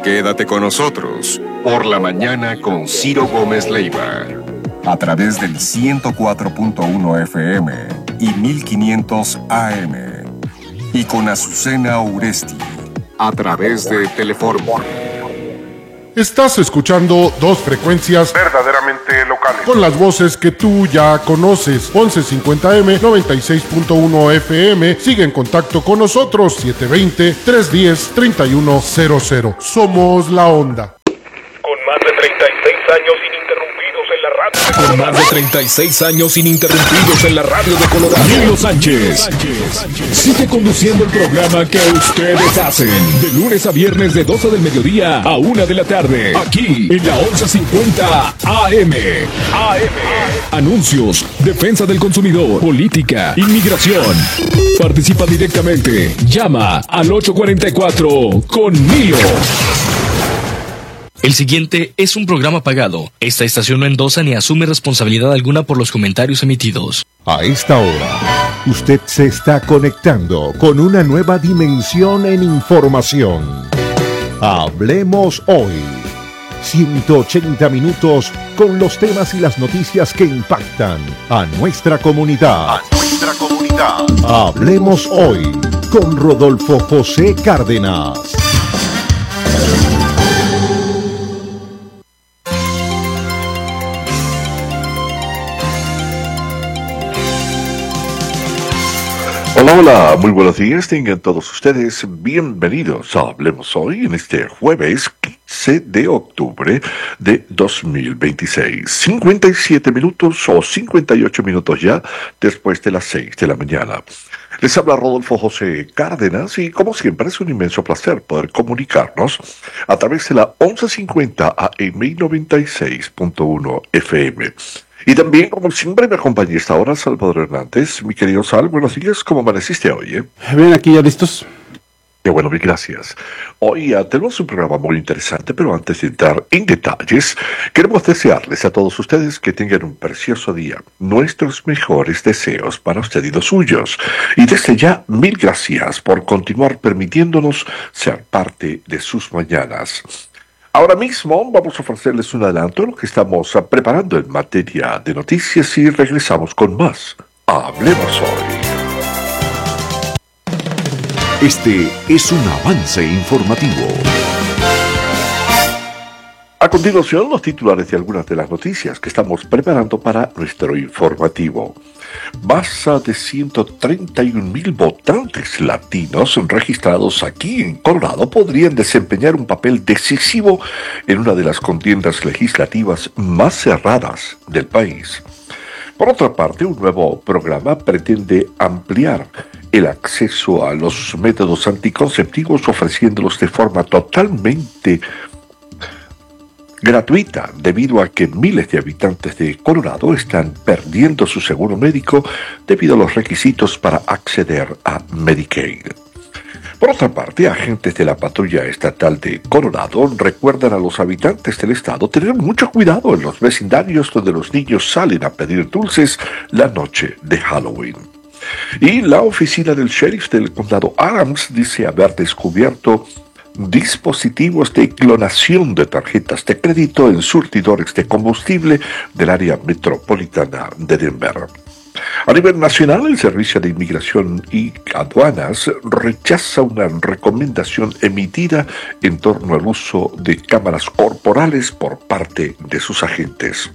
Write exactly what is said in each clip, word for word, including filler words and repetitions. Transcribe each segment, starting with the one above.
Quédate con nosotros por la mañana con Ciro Gómez Leiva. A través del ciento cuatro punto uno F M y mil quinientos A M. Y con Azucena Uresti a través de Telefórmula. Estás escuchando dos frecuencias verdaderamente locales, con las voces que tú ya conoces. once cincuenta M, noventa y seis punto uno F M. Sigue en contacto con nosotros. siete dos cero, tres uno cero, tres uno cero cero. Somos La Onda. con más de treinta y seis años ininterrumpidos en la radio. Con más de treinta y seis años ininterrumpidos en la radio de Colorado. Nilo Sánchez sigue conduciendo el programa que ustedes hacen. De lunes a viernes de doce del mediodía a una de la tarde. Aquí en la once cincuenta A M. A M. Anuncios, defensa del consumidor, política, inmigración. Participa directamente. Llama al ocho cuatro cuatro con Nilo. El siguiente es un programa pagado. Esta estación no endosa ni asume responsabilidad alguna por los comentarios emitidos. A esta hora, usted se está conectando con una nueva dimensión en información. Hablemos hoy. ciento ochenta minutos con los temas y las noticias que impactan a nuestra comunidad. A nuestra comunidad. Hablemos hoy con Rodolfo José Cárdenas. Hola, hola, muy buenos días, tengan todos ustedes bienvenidos a Hablemos Hoy en este jueves quince de octubre de dos mil veintiséis. cincuenta y siete minutos o cincuenta y ocho minutos ya después de las seis de la mañana. Les habla Rodolfo José Cárdenas y como siempre es un inmenso placer poder comunicarnos a través de la once cincuenta A M y noventa y seis punto uno F M. Y también, como siempre, me acompaña esta hora Salvador Hernández. Mi querido Sal, buenos días. ¿Cómo amaneciste hoy? Eh? Bien, aquí ya listos. Qué bueno, mil gracias. Hoy uh, tenemos un programa muy interesante, pero antes de entrar en detalles, queremos desearles a todos ustedes que tengan un precioso día. Nuestros mejores deseos para usted y los suyos. Y desde ya, mil gracias por continuar permitiéndonos ser parte de sus mañanas. Ahora mismo vamos a ofrecerles un adelanto de lo que estamos preparando en materia de noticias y regresamos con más. Hablemos hoy. Este es un avance informativo. A continuación, los titulares de algunas de las noticias que estamos preparando para nuestro informativo. Más de ciento treinta y un mil votantes latinos registrados aquí en Colorado podrían desempeñar un papel decisivo en una de las contiendas legislativas más cerradas del país. Por otra parte, un nuevo programa pretende ampliar el acceso a los métodos anticonceptivos ofreciéndolos de forma totalmente gratuita, debido a que miles de habitantes de Colorado están perdiendo su seguro médico debido a los requisitos para acceder a Medicaid. Por otra parte, agentes de la patrulla estatal de Colorado recuerdan a los habitantes del estado tener mucho cuidado en los vecindarios donde los niños salen a pedir dulces la noche de Halloween. Y la oficina del sheriff del condado Adams dice haber descubierto dispositivos de clonación de tarjetas de crédito en surtidores de combustible del área metropolitana de Denver. A nivel nacional, el Servicio de Inmigración y Aduanas rechaza una recomendación emitida en torno al uso de cámaras corporales por parte de sus agentes.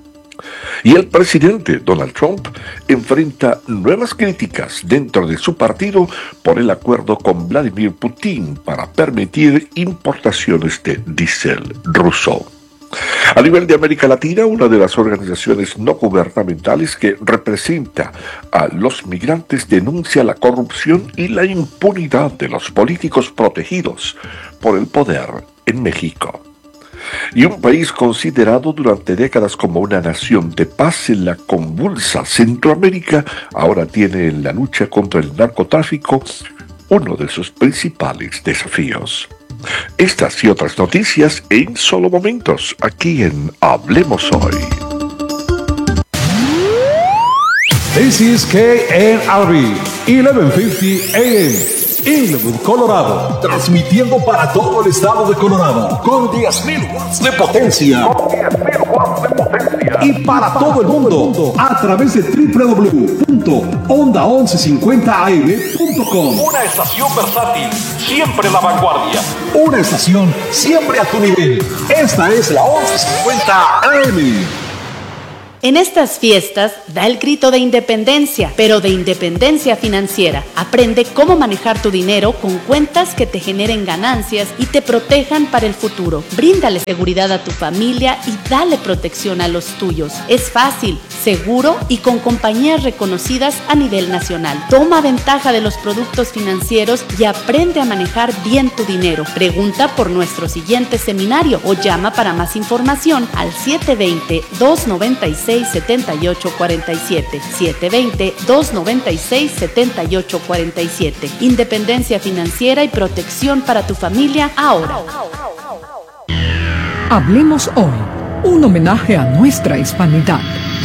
Y el presidente Donald Trump enfrenta nuevas críticas dentro de su partido por el acuerdo con Vladimir Putin para permitir importaciones de diésel ruso. A nivel de América Latina, una de las organizaciones no gubernamentales que representa a los migrantes denuncia la corrupción y la impunidad de los políticos protegidos por el poder en México. Y un país considerado durante décadas como una nación de paz en la convulsa Centroamérica, ahora tiene en la lucha contra el narcotráfico uno de sus principales desafíos. Estas y otras noticias en solo momentos, aquí en Hablemos Hoy. This is K N R B, eleven fifty A M, Inwood, Colorado, transmitiendo para todo el estado de Colorado con diez mil watts de potencia. Y para todo el mundo a través de doble u doble u doble u punto onda once cincuenta a eme punto com. Una estación versátil, siempre en la vanguardia. Una estación siempre a tu nivel. Esta es la once cincuenta a eme. En estas fiestas, da el grito de independencia, pero de independencia financiera. Aprende cómo manejar tu dinero con cuentas que te generen ganancias y te protejan para el futuro. Bríndale seguridad a tu familia y dale protección a los tuyos. Es fácil, seguro y con compañías reconocidas a nivel nacional. Toma ventaja de los productos financieros y aprende a manejar bien tu dinero. Pregunta por nuestro siguiente seminario o llama para más información al siete dos cero, dos nueve seis, siete ocho cuatro siete, siete dos cero, dos nueve seis, siete ocho cuatro siete. Independencia financiera y protección para tu familia ahora. Hablemos hoy, un homenaje a nuestra hispanidad.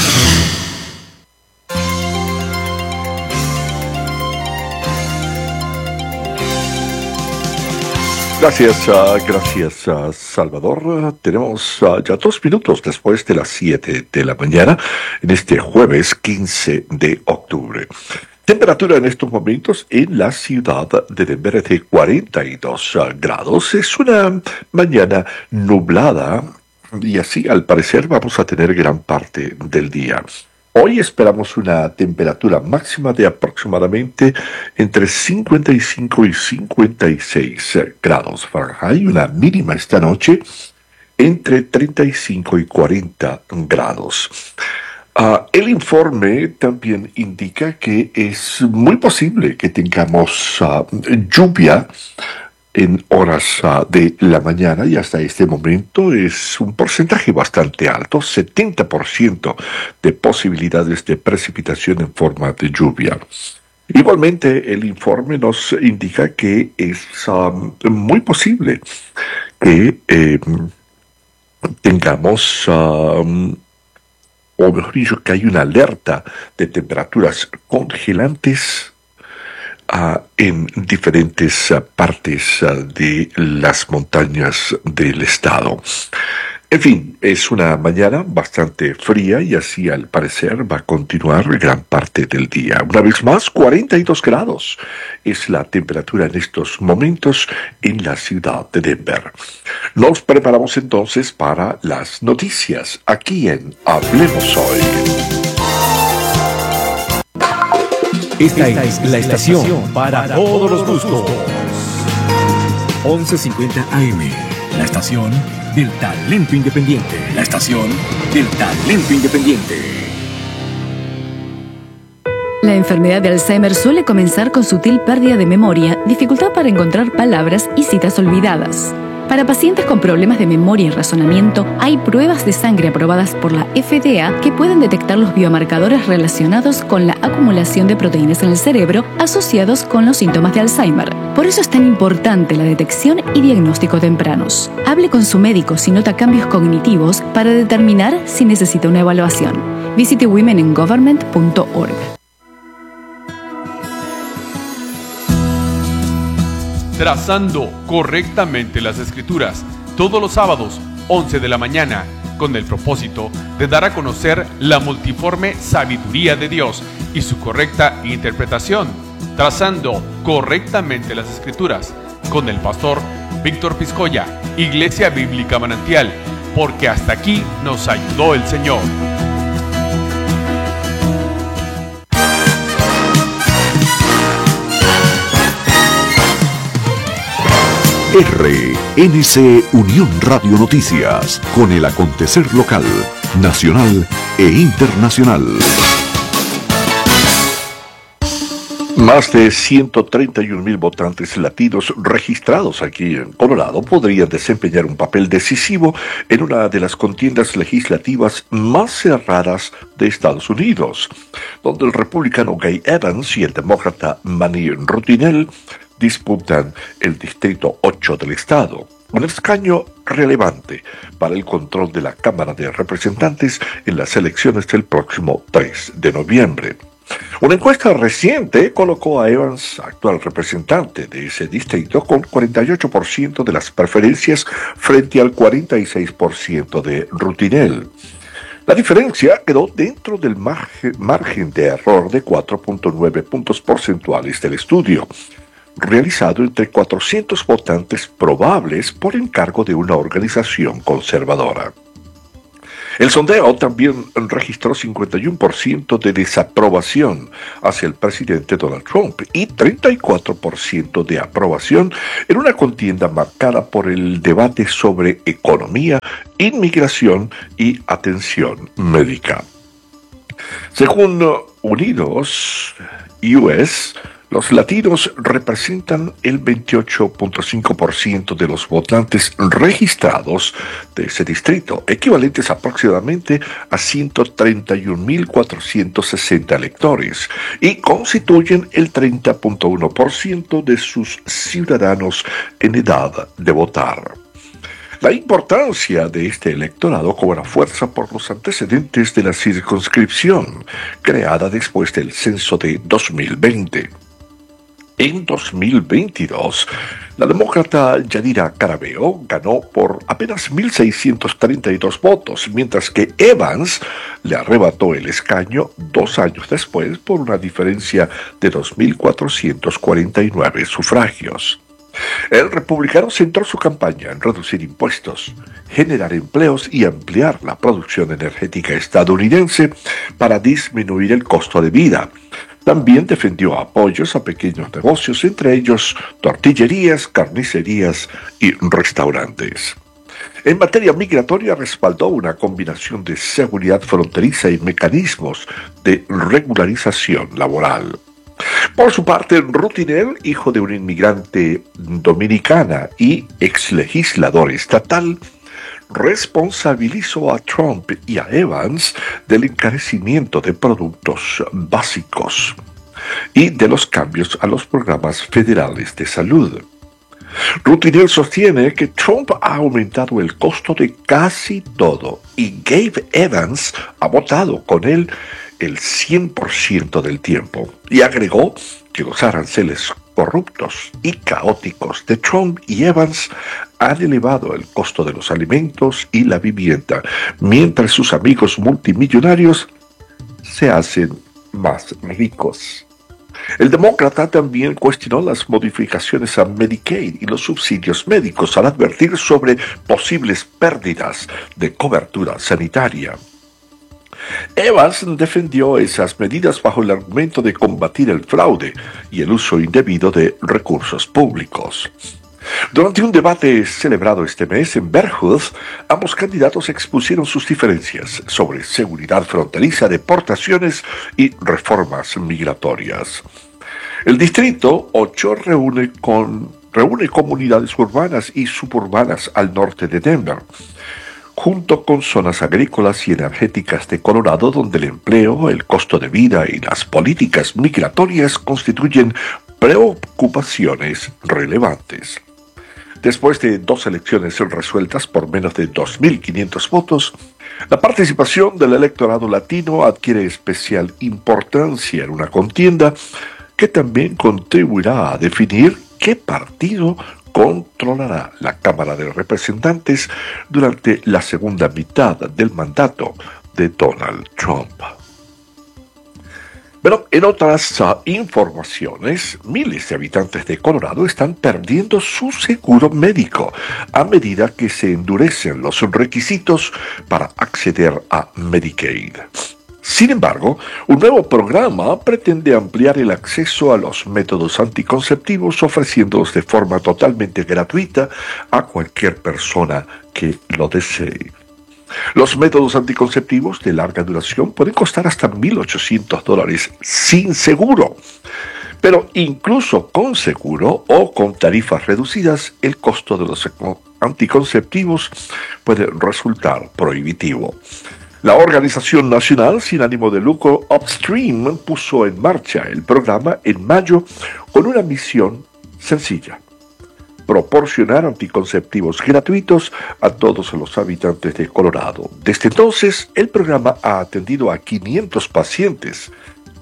Gracias, uh, gracias uh, Salvador. Uh, tenemos uh, ya dos minutos después de las siete de la mañana en este jueves quince de octubre. Temperatura en estos momentos en la ciudad de Denver de cuarenta y dos uh, grados. Es una mañana nublada y así al parecer vamos a tener gran parte del día. Hoy esperamos una temperatura máxima de aproximadamente entre cincuenta y cinco y cincuenta y seis grados Fahrenheit. Una mínima esta noche entre treinta y cinco y cuarenta grados. Uh, el informe también indica que es muy posible que tengamos uh, lluvia en horas uh, de la mañana y hasta este momento es un porcentaje bastante alto, setenta por ciento de posibilidades de precipitación en forma de lluvia. Igualmente, el informe nos indica que es um, muy posible que eh, tengamos, um, o mejor dicho, que hay una alerta de temperaturas congelantes Uh, en diferentes uh, partes uh, de las montañas del estado. En fin, es una mañana bastante fría y así al parecer va a continuar gran parte del día. Una vez más, cuarenta y dos grados es la temperatura en estos momentos en la ciudad de Denver. Nos preparamos entonces para las noticias aquí en Hablemos Hoy. Esta es la estación para todos los gustos. once cincuenta A M, la estación del talento independiente. La estación del talento independiente. La enfermedad de Alzheimer suele comenzar con sutil pérdida de memoria, dificultad para encontrar palabras y citas olvidadas. Para pacientes con problemas de memoria y razonamiento, hay pruebas de sangre aprobadas por la F D A que pueden detectar los biomarcadores relacionados con la acumulación de proteínas en el cerebro asociados con los síntomas de Alzheimer. Por eso es tan importante la detección y diagnóstico tempranos. Hable con su médico si nota cambios cognitivos para determinar si necesita una evaluación. Visite women in government punto org. Trazando correctamente las escrituras, todos los sábados, once de la mañana, con el propósito de dar a conocer la multiforme sabiduría de Dios y su correcta interpretación. Trazando correctamente las escrituras, con el pastor Víctor Piscoya, Iglesia Bíblica Manantial, porque hasta aquí nos ayudó el Señor. R N C Unión Radio Noticias, con el acontecer local, nacional e internacional. Más de ciento treinta y un mil votantes latinos registrados aquí en Colorado podrían desempeñar un papel decisivo en una de las contiendas legislativas más cerradas de Estados Unidos, donde el republicano Gay Evans y el demócrata Manny Rutinel disputan el Distrito ocho del estado, un escaño relevante para el control de la Cámara de Representantes en las elecciones del próximo tres de noviembre. Una encuesta reciente colocó a Evans, actual representante de ese distrito, con cuarenta y ocho por ciento de las preferencias frente al cuarenta y seis por ciento de Rutinel. La diferencia quedó dentro del margen, margen de error de cuatro punto nueve puntos porcentuales del estudio, realizado entre cuatrocientos votantes probables por encargo de una organización conservadora. El sondeo también registró cincuenta y uno por ciento de desaprobación hacia el presidente Donald Trump y treinta y cuatro por ciento de aprobación en una contienda marcada por el debate sobre economía, inmigración y atención médica. Según Unidos U S, los latinos representan el veintiocho punto cinco por ciento de los votantes registrados de ese distrito, equivalentes aproximadamente a ciento treinta y un mil cuatrocientos sesenta electores, y constituyen el treinta punto uno por ciento de sus ciudadanos en edad de votar. La importancia de este electorado cobra fuerza por los antecedentes de la circunscripción, creada después del censo de dos mil veinte. En dos mil veintidós, la demócrata Yadira Carabeo ganó por apenas mil seiscientos treinta y dos votos, mientras que Evans le arrebató el escaño dos años después por una diferencia de dos mil cuatrocientos cuarenta y nueve sufragios. El republicano centró su campaña en reducir impuestos, generar empleos y ampliar la producción energética estadounidense para disminuir el costo de vida. También defendió apoyos a pequeños negocios, entre ellos tortillerías, carnicerías y restaurantes. En materia migratoria respaldó una combinación de seguridad fronteriza y mecanismos de regularización laboral. Por su parte, Rutinel, hijo de una inmigrante dominicana y exlegislador estatal, responsabilizó a Trump y a Evans del encarecimiento de productos básicos y de los cambios a los programas federales de salud. Rutinel sostiene que Trump ha aumentado el costo de casi todo y Gabe Evans ha votado con él el cien por ciento del tiempo, y agregó que los aranceles corruptos y caóticos de Trump y Evans han elevado el costo de los alimentos y la vivienda, mientras sus amigos multimillonarios se hacen más ricos. El demócrata también cuestionó las modificaciones a Medicaid y los subsidios médicos al advertir sobre posibles pérdidas de cobertura sanitaria. Evans defendió esas medidas bajo el argumento de combatir el fraude y el uso indebido de recursos públicos. Durante un debate celebrado este mes en Berkhood, ambos candidatos expusieron sus diferencias sobre seguridad fronteriza, deportaciones y reformas migratorias. El Distrito ocho reúne, con, reúne comunidades urbanas y suburbanas al norte de Denver, junto con zonas agrícolas y energéticas de Colorado, donde el empleo, el costo de vida y las políticas migratorias constituyen preocupaciones relevantes. Después de dos elecciones resueltas por menos de dos mil quinientos votos, la participación del electorado latino adquiere especial importancia en una contienda que también contribuirá a definir qué partido controlará la Cámara de Representantes durante la segunda mitad del mandato de Donald Trump. Pero en otras uh, informaciones, miles de habitantes de Colorado están perdiendo su seguro médico a medida que se endurecen los requisitos para acceder a Medicaid. Sin embargo, un nuevo programa pretende ampliar el acceso a los métodos anticonceptivos, ofreciéndolos de forma totalmente gratuita a cualquier persona que lo desee. Los métodos anticonceptivos de larga duración pueden costar hasta mil ochocientos dólares sin seguro, pero incluso con seguro o con tarifas reducidas, el costo de los anticonceptivos puede resultar prohibitivo. La Organización Nacional sin ánimo de lucro Upstream puso en marcha el programa en mayo con una misión sencilla: proporcionar anticonceptivos gratuitos a todos los habitantes de Colorado. Desde entonces, el programa ha atendido a quinientos pacientes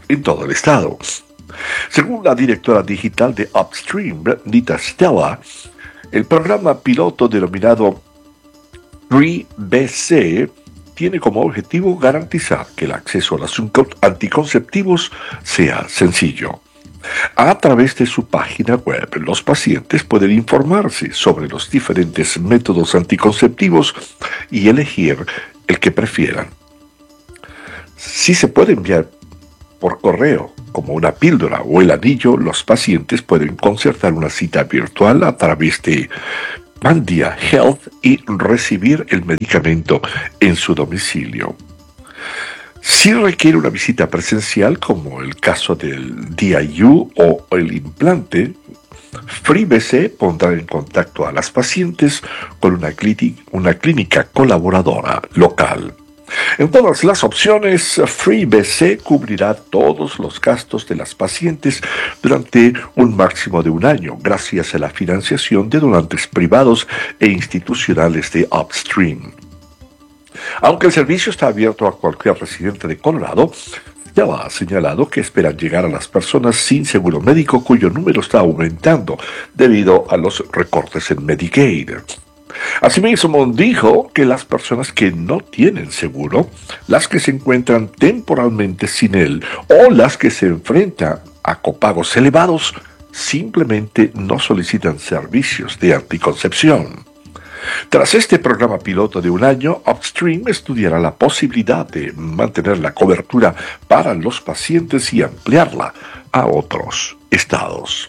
en todo el estado. Según la directora digital de Upstream, Nita Stella, el programa piloto denominado Free B C tiene como objetivo garantizar que el acceso a los anticonceptivos sea sencillo. A través de su página web, los pacientes pueden informarse sobre los diferentes métodos anticonceptivos y elegir el que prefieran. Si se puede enviar por correo, como una píldora o el anillo, los pacientes pueden concertar una cita virtual a través de Pandia Health y recibir el medicamento en su domicilio. Si requiere una visita presencial, como el caso del D I U o el implante, FreeBC pondrá en contacto a las pacientes con una, clínica, una clínica colaboradora local. En todas las opciones, FreeBC cubrirá todos los gastos de las pacientes durante un máximo de un año, gracias a la financiación de donantes privados e institucionales de Upstream. Aunque el servicio está abierto a cualquier residente de Colorado, ya ha señalado que esperan llegar a las personas sin seguro médico, cuyo número está aumentando debido a los recortes en Medicaid. Asimismo, dijo que las personas que no tienen seguro, las que se encuentran temporalmente sin él o las que se enfrentan a copagos elevados, simplemente no solicitan servicios de anticoncepción. Tras este programa piloto de un año, Upstream estudiará la posibilidad de mantener la cobertura para los pacientes y ampliarla a otros estados.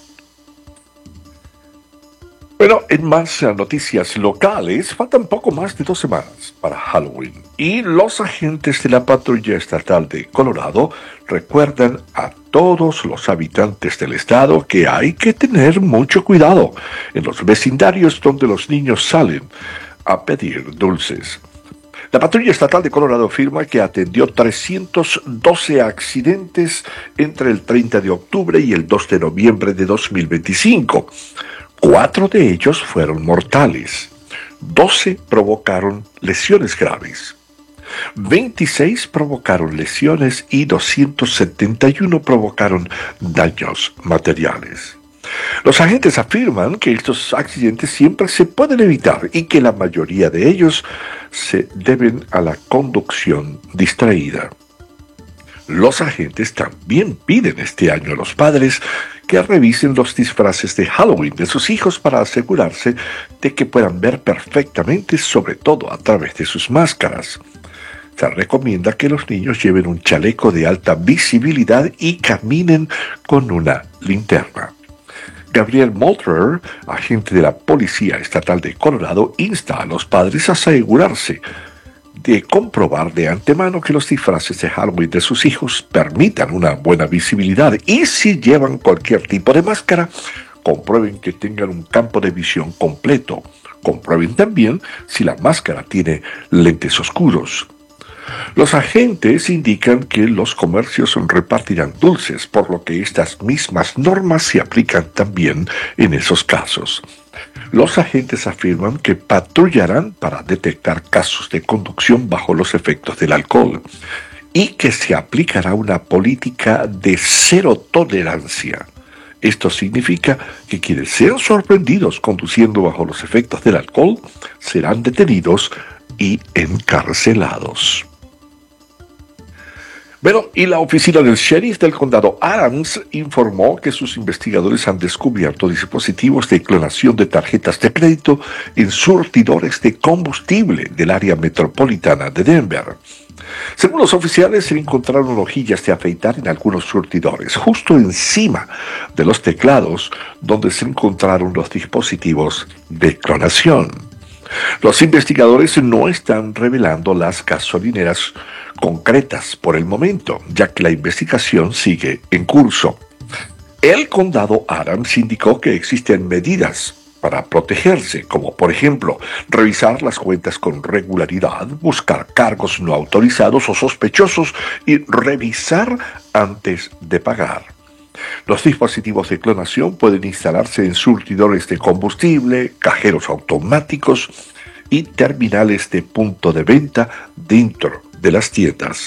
Bueno, en más noticias locales, faltan poco más de dos semanas para Halloween y los agentes de la Patrulla Estatal de Colorado recuerdan a todos los habitantes del estado que hay que tener mucho cuidado en los vecindarios donde los niños salen a pedir dulces. La Patrulla Estatal de Colorado afirma que atendió trescientos doce accidentes entre el treinta de octubre y el dos de noviembre de dos mil veinticinco. Cuatro de ellos fueron mortales, doce provocaron lesiones graves, veintiséis provocaron lesiones y doscientos setenta y uno provocaron daños materiales. Los agentes afirman que estos accidentes siempre se pueden evitar y que la mayoría de ellos se deben a la conducción distraída. Los agentes también piden este año a los padres que revisen los disfraces de Halloween de sus hijos para asegurarse de que puedan ver perfectamente, sobre todo a través de sus máscaras. Se recomienda que los niños lleven un chaleco de alta visibilidad y caminen con una linterna. Gabriel Molterer, agente de la Policía Estatal de Colorado, insta a los padres a asegurarse de comprobar de antemano que los disfraces de Halloween de sus hijos permitan una buena visibilidad y si llevan cualquier tipo de máscara, comprueben que tengan un campo de visión completo. Comprueben también si la máscara tiene lentes oscuros. Los agentes indican que los comercios repartirán dulces, por lo que estas mismas normas se aplican también en esos casos. Los agentes afirman que patrullarán para detectar casos de conducción bajo los efectos del alcohol y que se aplicará una política de cero tolerancia. Esto significa que quienes sean sorprendidos conduciendo bajo los efectos del alcohol serán detenidos y encarcelados. Bueno, y la oficina del sheriff del condado Adams informó que sus investigadores han descubierto dispositivos de clonación de tarjetas de crédito en surtidores de combustible del área metropolitana de Denver. Según los oficiales, se encontraron hojillas de afeitar en algunos surtidores, justo encima de los teclados donde se encontraron los dispositivos de clonación. Los investigadores no están revelando las gasolineras concretas por el momento, ya que la investigación sigue en curso. El condado Adams indicó que existen medidas para protegerse, como por ejemplo, revisar las cuentas con regularidad, buscar cargos no autorizados o sospechosos y revisar antes de pagar. Los dispositivos de clonación pueden instalarse en surtidores de combustible, cajeros automáticos y terminales de punto de venta dentro de las tiendas.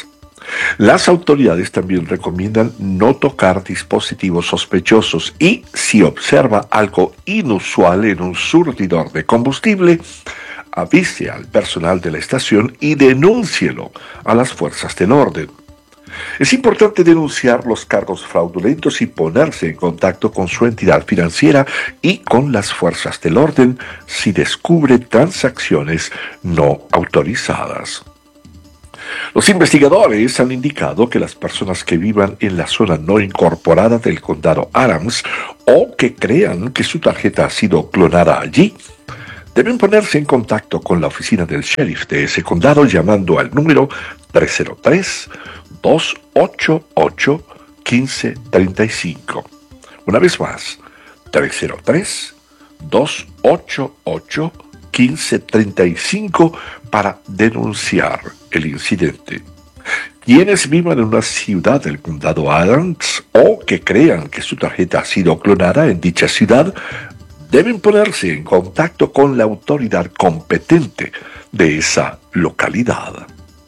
Las autoridades también recomiendan no tocar dispositivos sospechosos y, si observa algo inusual en un surtidor de combustible, avise al personal de la estación y denúncielo a las fuerzas del orden. Es importante denunciar los cargos fraudulentos y ponerse en contacto con su entidad financiera y con las fuerzas del orden si descubre transacciones no autorizadas. Los investigadores han indicado que las personas que vivan en la zona no incorporada del condado Adams o que crean que su tarjeta ha sido clonada allí, deben ponerse en contacto con la oficina del sheriff de ese condado llamando al número tres cero tres, dos ocho ocho, uno cinco tres cinco. Una vez más, tres cero tres, dos ocho ocho, uno cinco tres cinco para denunciar el incidente. Quienes vivan en una ciudad del condado Adams o que crean que su tarjeta ha sido clonada en dicha ciudad deben ponerse en contacto con la autoridad competente de esa localidad.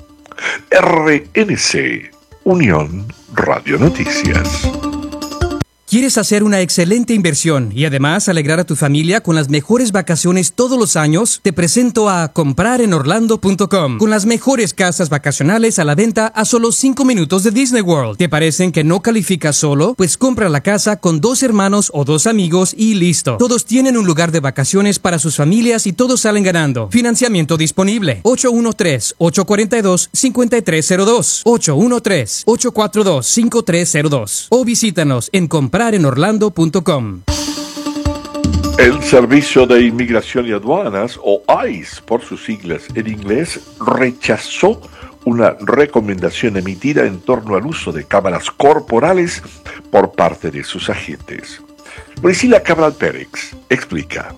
R N C, Unión Radio Noticias. ¿Quieres hacer una excelente inversión y además alegrar a tu familia con las mejores vacaciones todos los años? Te presento a comprar en orlando punto com, con las mejores casas vacacionales a la venta a solo cinco minutos de Disney World. ¿Te parecen que no calificas solo? Pues compra la casa con dos hermanos o dos amigos y listo. Todos tienen un lugar de vacaciones para sus familias y todos salen ganando. Financiamiento disponible. ocho uno tres, ocho cuatro dos, cinco tres cero dos. ocho uno tres, ocho cuatro dos, cinco tres cero dos. O visítanos en comprar en orlando punto com. El Servicio de Inmigración y Aduanas, o I C E por sus siglas en inglés, rechazó una recomendación emitida en torno al uso de cámaras corporales por parte de sus agentes. Priscila Cabral Pérez explica.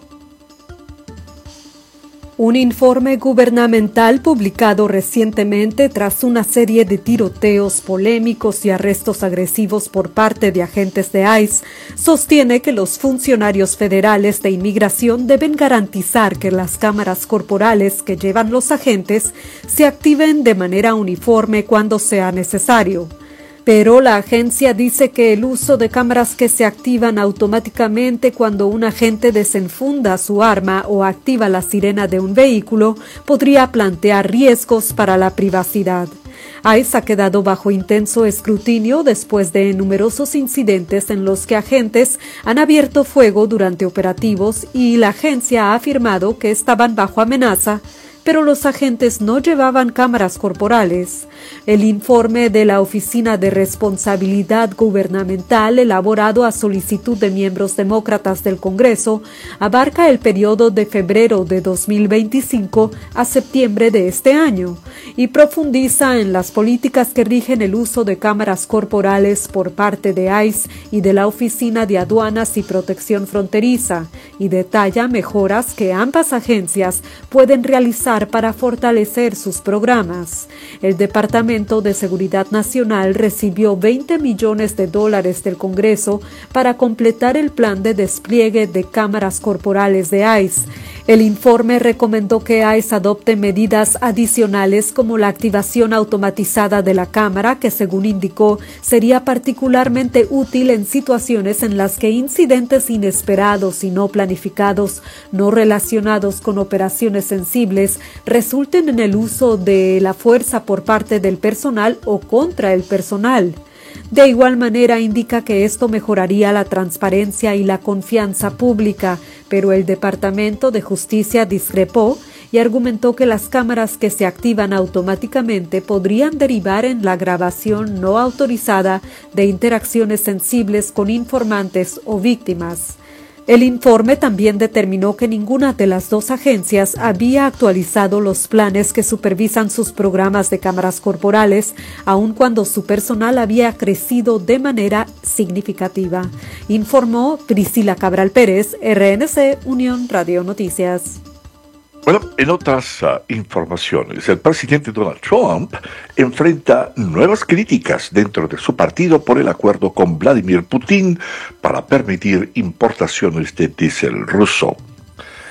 Un informe gubernamental publicado recientemente tras una serie de tiroteos polémicos y arrestos agresivos por parte de agentes de I C E sostiene que los funcionarios federales de inmigración deben garantizar que las cámaras corporales que llevan los agentes se activen de manera uniforme cuando sea necesario. Pero la agencia dice que el uso de cámaras que se activan automáticamente cuando un agente desenfunda su arma o activa la sirena de un vehículo podría plantear riesgos para la privacidad. I C E ha quedado bajo intenso escrutinio después de numerosos incidentes en los que agentes han abierto fuego durante operativos y la agencia ha afirmado que estaban bajo amenaza, pero los agentes no llevaban cámaras corporales. El informe de la Oficina de Responsabilidad Gubernamental, elaborado a solicitud de miembros demócratas del Congreso, abarca el periodo de febrero de dos mil veinticinco a septiembre de este año y profundiza en las políticas que rigen el uso de cámaras corporales por parte de I C E y de la Oficina de Aduanas y Protección Fronteriza, y detalla mejoras que ambas agencias pueden realizar para fortalecer sus programas. El Departamento de Seguridad Nacional recibió veinte millones de dólares del Congreso para completar el plan de despliegue de cámaras corporales de I C E. El informe recomendó que I C E adopte medidas adicionales como la activación automatizada de la cámara, que según indicó sería particularmente útil en situaciones en las que incidentes inesperados y no planificados, no relacionados con operaciones sensibles, resulten en el uso de la fuerza por parte del personal o contra el personal. De igual manera, indica que esto mejoraría la transparencia y la confianza pública, pero el Departamento de Justicia discrepó y argumentó que las cámaras que se activan automáticamente podrían derivar en la grabación no autorizada de interacciones sensibles con informantes o víctimas. El informe también determinó que ninguna de las dos agencias había actualizado los planes que supervisan sus programas de cámaras corporales, aun cuando su personal había crecido de manera significativa. Informó Priscila Cabral Pérez, R N C, Unión Radio Noticias. Bueno, en otras uh, informaciones, el presidente Donald Trump enfrenta nuevas críticas dentro de su partido por el acuerdo con Vladimir Putin para permitir importaciones de diésel ruso.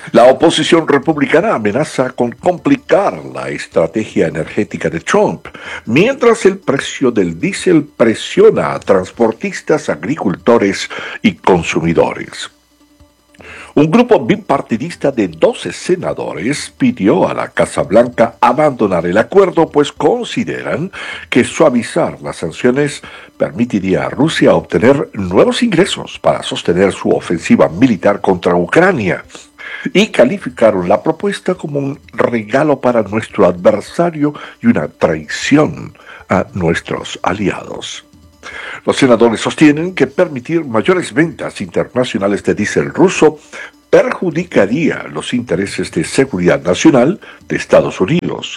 La oposición republicana amenaza con complicar la estrategia energética de Trump, mientras el precio del diésel presiona a transportistas, agricultores y consumidores. Un grupo bipartidista de doce senadores pidió a la Casa Blanca abandonar el acuerdo, pues consideran que suavizar las sanciones permitiría a Rusia obtener nuevos ingresos para sostener su ofensiva militar contra Ucrania, y calificaron la propuesta como un regalo para nuestro adversario y una traición a nuestros aliados. Los senadores sostienen que permitir mayores ventas internacionales de diésel ruso perjudicaría los intereses de seguridad nacional de Estados Unidos.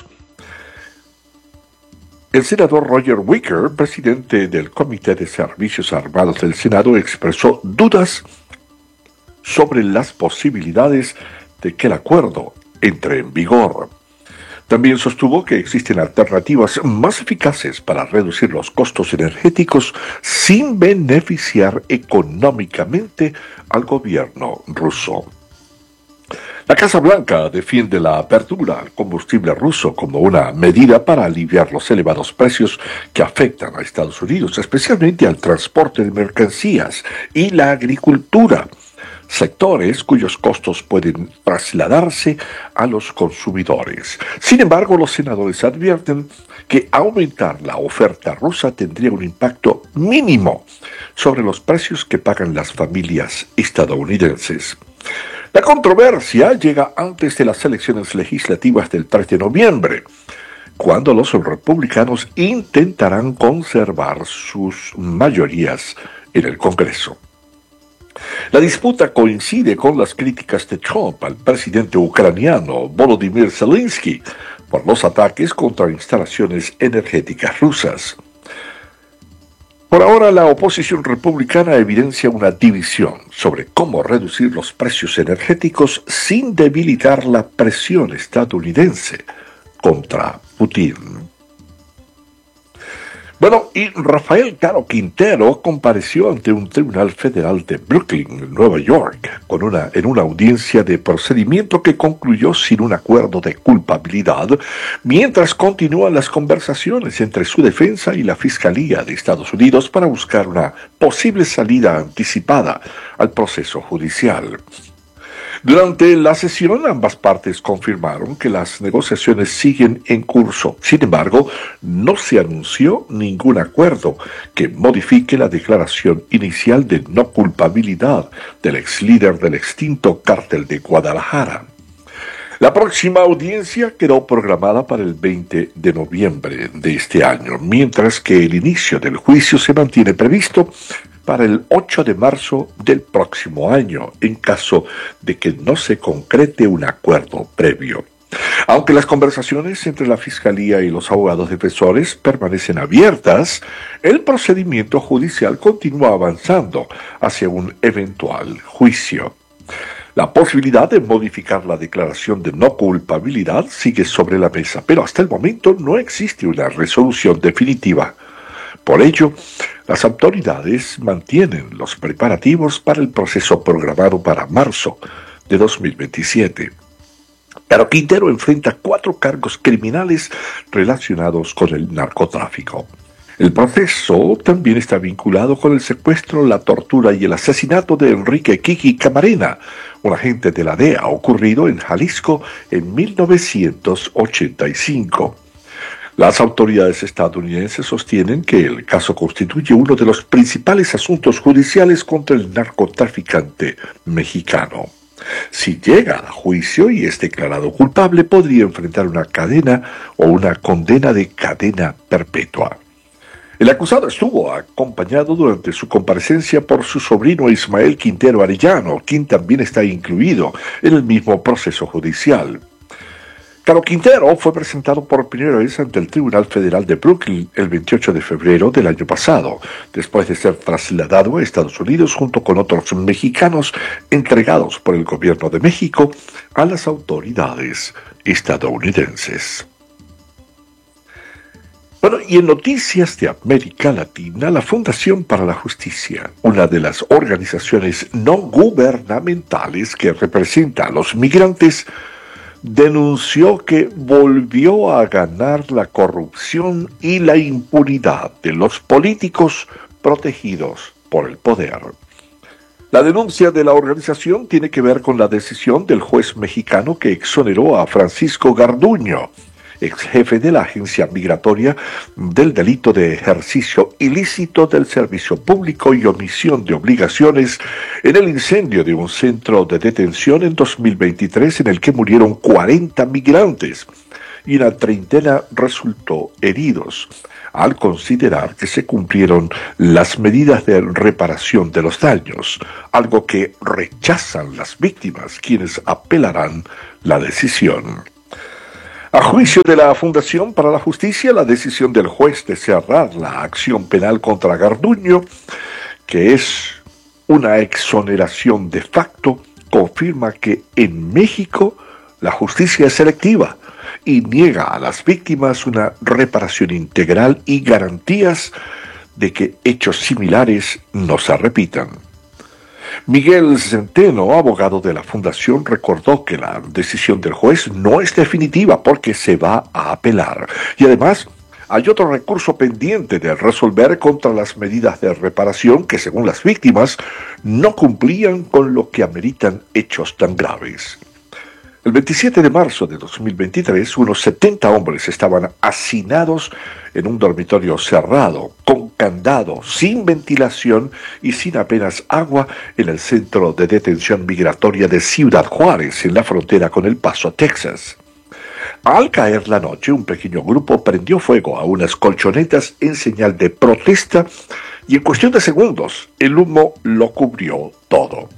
El senador Roger Wicker, presidente del Comité de Servicios Armados del Senado, expresó dudas sobre las posibilidades de que el acuerdo entre en vigor. También sostuvo que existen alternativas más eficaces para reducir los costos energéticos sin beneficiar económicamente al gobierno ruso. La Casa Blanca defiende la apertura al combustible ruso como una medida para aliviar los elevados precios que afectan a Estados Unidos, especialmente al transporte de mercancías y la agricultura, sectores cuyos costos pueden trasladarse a los consumidores. Sin embargo, los senadores advierten que aumentar la oferta rusa tendría un impacto mínimo sobre los precios que pagan las familias estadounidenses. La controversia llega antes de las elecciones legislativas del tres de noviembre, cuando los republicanos intentarán conservar sus mayorías en el Congreso. La disputa coincide con las críticas de Trump al presidente ucraniano Volodymyr Zelensky por los ataques contra instalaciones energéticas rusas. Por ahora, la oposición republicana evidencia una división sobre cómo reducir los precios energéticos sin debilitar la presión estadounidense contra Putin. Bueno, y Rafael Caro Quintero compareció ante un tribunal federal de Brooklyn, Nueva York, con una, en una audiencia de procedimiento que concluyó sin un acuerdo de culpabilidad, mientras continúan las conversaciones entre su defensa y la Fiscalía de Estados Unidos para buscar una posible salida anticipada al proceso judicial. Durante la sesión, ambas partes confirmaron que las negociaciones siguen en curso. Sin embargo, no se anunció ningún acuerdo que modifique la declaración inicial de no culpabilidad del ex líder del extinto Cártel de Guadalajara. La próxima audiencia quedó programada para el veinte de noviembre de este año, mientras que el inicio del juicio se mantiene previsto para el ocho de marzo del próximo año, en caso de que no se concrete un acuerdo previo. Aunque las conversaciones entre la Fiscalía y los abogados defensores permanecen abiertas, el procedimiento judicial continúa avanzando hacia un eventual juicio. La posibilidad de modificar la declaración de no culpabilidad sigue sobre la mesa, pero hasta el momento no existe una resolución definitiva. Por ello, las autoridades mantienen los preparativos para el proceso programado para marzo de dos mil veintisiete. Caro Quintero enfrenta cuatro cargos criminales relacionados con el narcotráfico. El proceso también está vinculado con el secuestro, la tortura y el asesinato de Enrique Kiki Camarena, un agente de la D E A ocurrido en Jalisco en mil novecientos ochenta y cinco. Las autoridades estadounidenses sostienen que el caso constituye uno de los principales asuntos judiciales contra el narcotraficante mexicano. Si llega a juicio y es declarado culpable, podría enfrentar una cadena o una condena de cadena perpetua. El acusado estuvo acompañado durante su comparecencia por su sobrino Ismael Quintero Arellano, quien también está incluido en el mismo proceso judicial. Caro Quintero fue presentado por primera vez ante el Tribunal Federal de Brooklyn el veintiocho de febrero del año pasado, después de ser trasladado a Estados Unidos junto con otros mexicanos entregados por el gobierno de México a las autoridades estadounidenses. Bueno, y en noticias de América Latina, la Fundación para la Justicia, una de las organizaciones no gubernamentales que representa a los migrantes, denunció que volvió a ganar la corrupción y la impunidad de los políticos protegidos por el poder. La denuncia de la organización tiene que ver con la decisión del juez mexicano que exoneró a Francisco Garduño, ex jefe de la agencia migratoria, del delito de ejercicio ilícito del servicio público y omisión de obligaciones en el incendio de un centro de detención en dos mil veintitrés en el que murieron cuarenta migrantes y una treintena resultó heridos, al considerar que se cumplieron las medidas de reparación de los daños, algo que rechazan las víctimas, quienes apelarán la decisión. A juicio de la Fundación para la Justicia, la decisión del juez de cerrar la acción penal contra Garduño, que es una exoneración de facto, confirma que en México la justicia es selectiva y niega a las víctimas una reparación integral y garantías de que hechos similares no se repitan. Miguel Centeno, abogado de la Fundación, recordó que la decisión del juez no es definitiva porque se va a apelar. Y además, hay otro recurso pendiente de resolver contra las medidas de reparación que, según las víctimas, no cumplían con lo que ameritan hechos tan graves. El veintisiete de marzo de dos mil veintitrés, unos setenta hombres estaban hacinados en un dormitorio cerrado, con candado, sin ventilación y sin apenas agua en el centro de detención migratoria de Ciudad Juárez, en la frontera con El Paso, Texas. Al caer la noche, un pequeño grupo prendió fuego a unas colchonetas en señal de protesta y en cuestión de segundos el humo lo cubrió todo.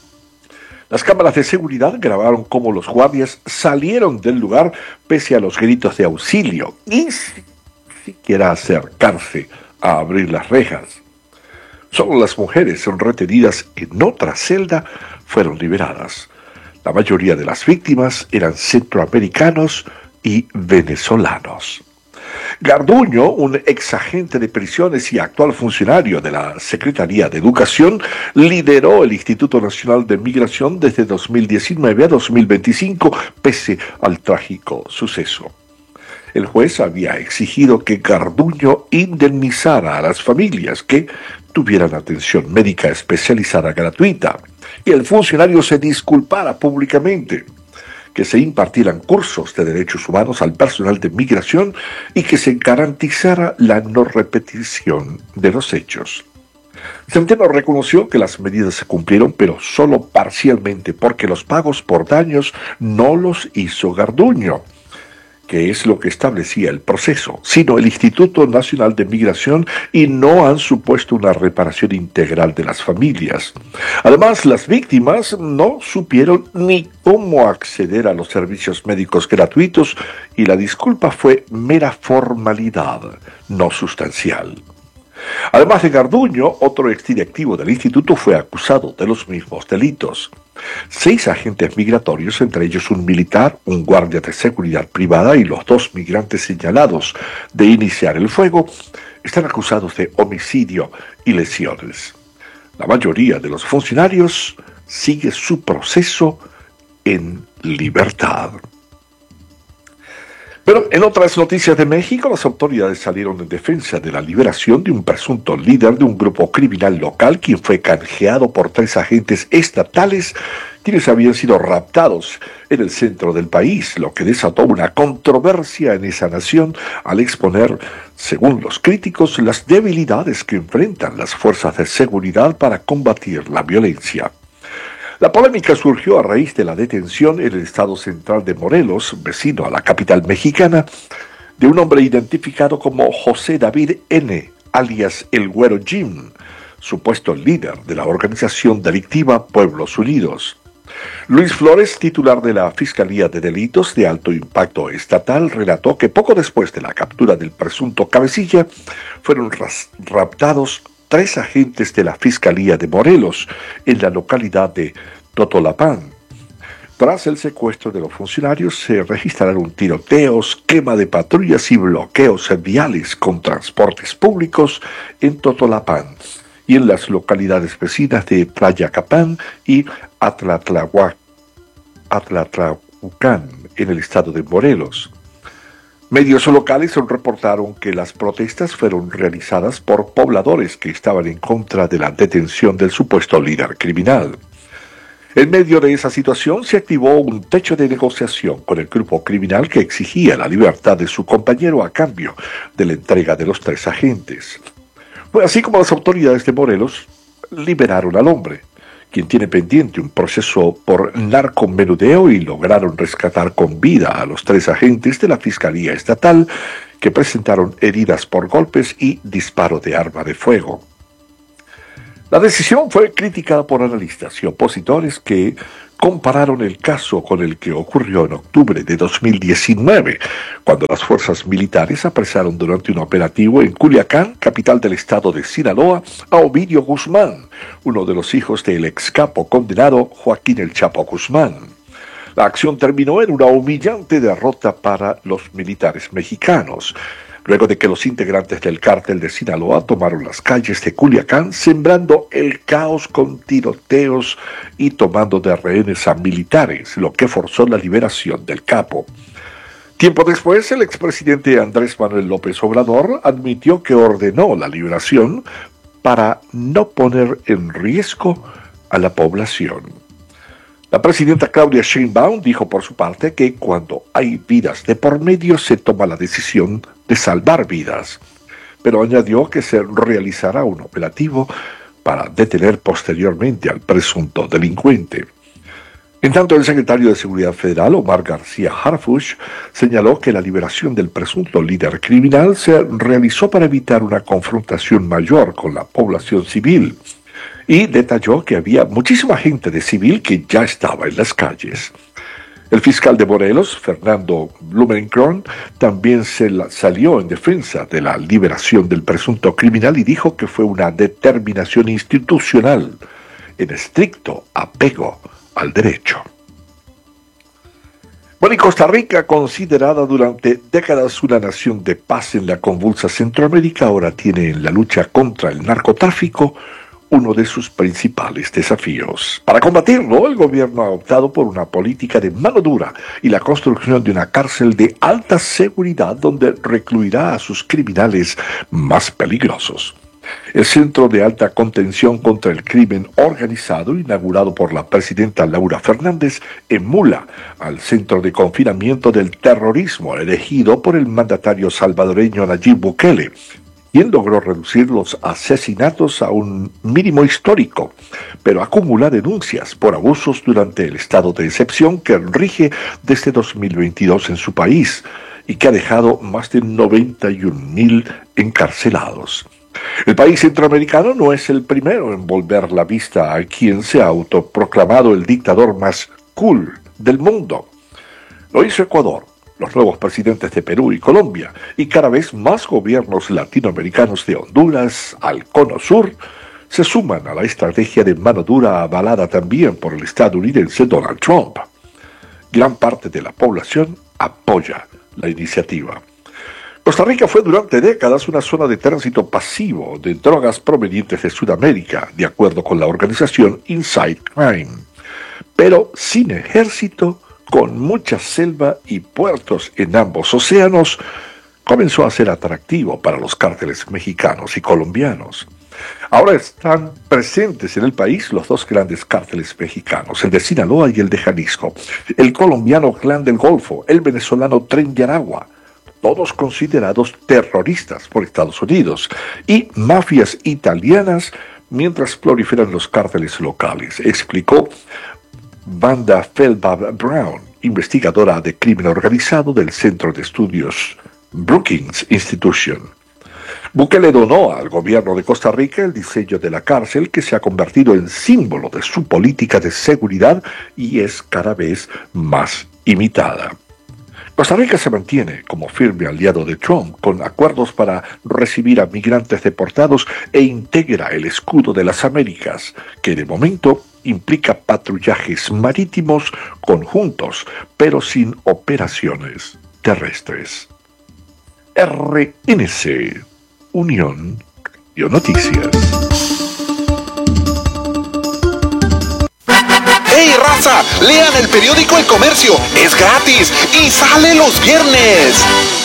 Las cámaras de seguridad grabaron cómo los guardias salieron del lugar pese a los gritos de auxilio y sin siquiera acercarse a abrir las rejas. Solo las mujeres retenidas en otra celda fueron liberadas. La mayoría de las víctimas eran centroamericanos y venezolanos. Garduño, un exagente de prisiones y actual funcionario de la Secretaría de Educación, lideró el Instituto Nacional de Migración desde dos mil diecinueve a dos mil veinticinco, pese al trágico suceso. El juez había exigido que Garduño indemnizara a las familias que tuvieran atención médica especializada gratuita, y el funcionario se disculpara públicamente, que se impartieran cursos de derechos humanos al personal de migración y que se garantizara la no repetición de los hechos. Centeno reconoció que las medidas se cumplieron, pero solo parcialmente, porque los pagos por daños no los hizo Garduño, que es lo que establecía el proceso, sino el Instituto Nacional de Migración, y no han supuesto una reparación integral de las familias. Además, las víctimas no supieron ni cómo acceder a los servicios médicos gratuitos y la disculpa fue mera formalidad, no sustancial. Además de Garduño, otro exdirectivo del instituto fue acusado de los mismos delitos. Seis agentes migratorios, entre ellos un militar, un guardia de seguridad privada y los dos migrantes señalados de iniciar el fuego, están acusados de homicidio y lesiones. La mayoría de los funcionarios sigue su proceso en libertad. Pero en otras noticias de México, las autoridades salieron en defensa de la liberación de un presunto líder de un grupo criminal local, quien fue canjeado por tres agentes estatales, quienes habían sido raptados en el centro del país, lo que desató una controversia en esa nación al exponer, según los críticos, las debilidades que enfrentan las fuerzas de seguridad para combatir la violencia. La polémica surgió a raíz de la detención en el estado central de Morelos, vecino a la capital mexicana, de un hombre identificado como José David N., alias El Güero Jim, supuesto líder de la organización delictiva Pueblos Unidos. Luis Flores, titular de la Fiscalía de Delitos de Alto Impacto Estatal, relató que poco después de la captura del presunto cabecilla, fueron raptados tres agentes de la Fiscalía de Morelos en la localidad de Totolapán. Tras el secuestro de los funcionarios, se registraron tiroteos, quema de patrullas y bloqueos viales con transportes públicos en Totolapán y en las localidades vecinas de Tlayacapán y Atlatlahuacán, en el estado de Morelos. Medios locales reportaron que las protestas fueron realizadas por pobladores que estaban en contra de la detención del supuesto líder criminal. En medio de esa situación se activó un techo de negociación con el grupo criminal que exigía la libertad de su compañero a cambio de la entrega de los tres agentes. Fue así como las autoridades de Morelos liberaron al hombre, quien tiene pendiente un proceso por narcomenudeo, y lograron rescatar con vida a los tres agentes de la Fiscalía Estatal que presentaron heridas por golpes y disparo de arma de fuego. La decisión fue criticada por analistas y opositores que compararon el caso con el que ocurrió en octubre de dos mil diecinueve, cuando las fuerzas militares apresaron durante un operativo en Culiacán, capital del estado de Sinaloa, a Ovidio Guzmán, uno de los hijos del ex capo condenado Joaquín El Chapo Guzmán. La acción terminó en una humillante derrota para los militares mexicanos, luego de que los integrantes del cártel de Sinaloa tomaron las calles de Culiacán, sembrando el caos con tiroteos y tomando de rehenes a militares, lo que forzó la liberación del capo. Tiempo después, el expresidente Andrés Manuel López Obrador admitió que ordenó la liberación para no poner en riesgo a la población. La presidenta Claudia Sheinbaum dijo por su parte que cuando hay vidas de por medio se toma la decisión de salvar vidas, pero añadió que se realizará un operativo para detener posteriormente al presunto delincuente. En tanto, el secretario de Seguridad Federal, Omar García Harfuch, señaló que la liberación del presunto líder criminal se realizó para evitar una confrontación mayor con la población civil, y detalló que había muchísima gente de civil que ya estaba en las calles. El fiscal de Morelos, Fernando Blumenkron, también se la salió en defensa de la liberación del presunto criminal y dijo que fue una determinación institucional en estricto apego al derecho. Bueno, y Costa Rica, considerada durante décadas una nación de paz en la convulsa Centroamérica, ahora tiene en la lucha contra el narcotráfico uno de sus principales desafíos. Para combatirlo, el gobierno ha optado por una política de mano dura y la construcción de una cárcel de alta seguridad donde recluirá a sus criminales más peligrosos. El Centro de Alta Contención contra el Crimen Organizado, inaugurado por la presidenta Laura Fernández, emula al Centro de Confinamiento del Terrorismo elegido por el mandatario salvadoreño Nayib Bukele, quien logró reducir los asesinatos a un mínimo histórico, pero acumula denuncias por abusos durante el estado de excepción que rige desde dos mil veintidós en su país y que ha dejado más de noventa y un mil encarcelados. El país centroamericano no es el primero en volver la vista a quien se ha autoproclamado el dictador más cool del mundo. Lo hizo Ecuador, los nuevos presidentes de Perú y Colombia, y cada vez más gobiernos latinoamericanos de Honduras al Cono Sur se suman a la estrategia de mano dura avalada también por el estadounidense Donald Trump. Gran parte de la población apoya la iniciativa. Costa Rica fue durante décadas una zona de tránsito pasivo de drogas provenientes de Sudamérica, de acuerdo con la organización Inside Crime, pero sin ejército, con mucha selva y puertos en ambos océanos, comenzó a ser atractivo para los cárteles mexicanos y colombianos. Ahora están presentes en el país los dos grandes cárteles mexicanos, el de Sinaloa y el de Jalisco, el colombiano Clan del Golfo, el venezolano Tren de Aragua, todos considerados terroristas por Estados Unidos, y mafias italianas mientras proliferan los cárteles locales, explicó Wanda Feldbaum Brown, investigadora de crimen organizado del Centro de Estudios Brookings Institution. Bukele donó al gobierno de Costa Rica el diseño de la cárcel, que se ha convertido en símbolo de su política de seguridad y es cada vez más imitada. Costa Rica se mantiene como firme aliado de Trump, con acuerdos para recibir a migrantes deportados, e integra el escudo de las Américas, que de momento implica patrullajes marítimos conjuntos, pero sin operaciones terrestres. R N C, Unión Radio Noticias. ¡Hey, raza! Lean el periódico El Comercio, es gratis y sale los viernes.